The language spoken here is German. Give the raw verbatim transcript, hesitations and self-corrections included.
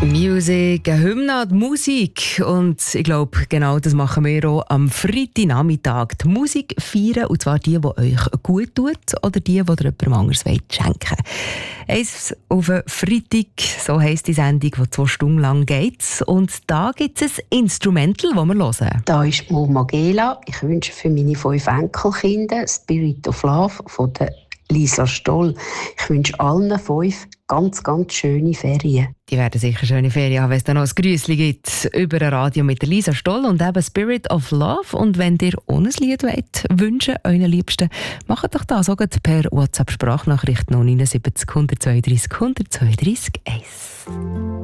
Musik, eine Hymne an die Musik. Und ich glaube, genau das machen wir auch am Freitagnachmittag. Die Musik feiern, und zwar die, die euch gut tut oder die, die ihr jemandem anderes schenken wollt. Eins auf den Freitag, so heisst die Sendung, die zwei Stunden lang geht. Und da gibt es ein Instrumental, das wir hören. Da ist Mama Gela. Ich wünsche für meine fünf Enkelkinder «Spirit of Love» von der Lisa Stoll. Ich wünsche allen fünf ganz, ganz schöne Ferien. Die werden sicher schöne Ferien haben, wenn es dann noch ein Grüßli gibt über ein Radio mit der Lisa Stoll und eben «Spirit of Love». Und wenn ihr ohne ein Lied wollt, wünschen euren Liebsten, macht doch das auch per WhatsApp-Sprachnachricht null neun sieben null eins zwei drei eins eins.